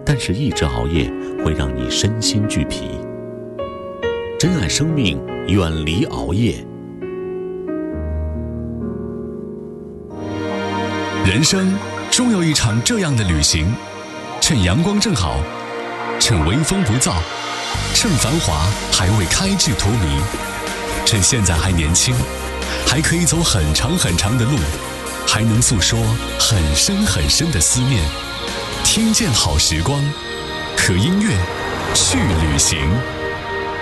但是一直熬夜会让你身心俱疲。珍爱生命，远离熬夜。 人生终有一场这样的旅行，趁阳光正好，趁微风不燥，趁繁华还未开至荼蘼，趁现在还年轻，还可以走很长很长的路，还能诉说很深很深的思念。听见好时光，和音乐去旅行。